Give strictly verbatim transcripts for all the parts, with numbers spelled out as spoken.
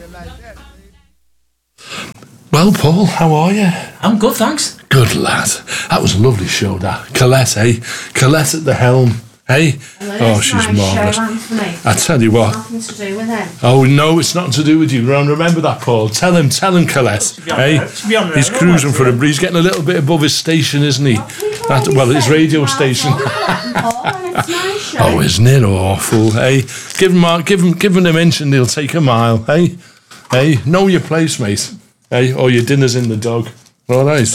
Well, Paul, how are you? I'm good, thanks. Good lad. That was a lovely show, that. Colette, eh? Colette at the helm, eh? Well, oh, she's marvellous. Anthony. I tell you what. Nothing to do with him. Oh, no, it's nothing to do with you. Remember that, Paul. Tell him, tell him, Colette. Eh? He's cruising for a breeze. He's getting a little bit above his station, isn't he? That, well, his radio station. Oh, isn't it awful, eh? Give him, a, give him, give him a inch and he'll take a mile, eh? Eh? Know your place, mate. Eh? Or your dinner's in the dog. All right.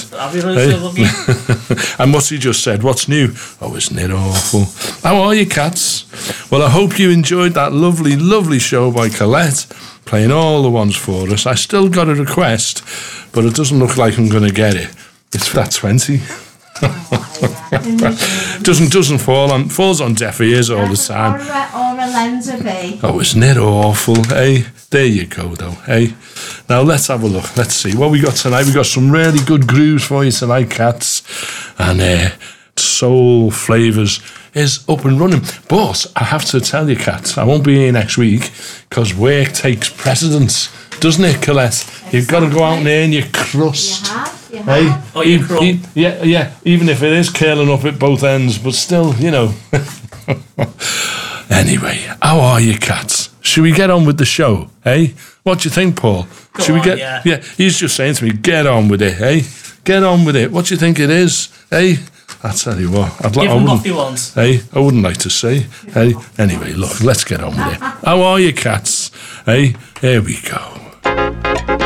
And what's he just said? What's new? Oh, isn't it awful? How are you, cats? Well, I hope you enjoyed that lovely, lovely show by Colette, playing all the ones for us. I still got a request, but it doesn't look like I'm going to get it. It's that twenty. doesn't doesn't fall on falls on deaf ears all the time. Or a, or a Lenza B. Oh, isn't it awful, eh? There you go, though, eh? Now, let's have a look. Let's see what we got tonight. We got some really good grooves for you tonight, cats. And uh, Soul Flavours is up and running. But I have to tell you, cats, I won't be here next week because work takes precedence, doesn't it, Colette? Exactly. You've got to go out and earn your crust. You have, you have. Hey? Oh, you crust. E- yeah, yeah, even if it is curling up at both ends, but still, you know. Anyway, how are you, cats? Should we get on with the show, eh? What do you think, Paul? Go Should we on, get? yeah. yeah, he's just saying to me, get on with it, eh? Get on with it. What do you think it is, eh? I tell you what, I'd like. Give him what he wants. Eh? I wouldn't like to say, eh? Anyway, look, let's get on with it. How are you, cats? Eh? Here we go.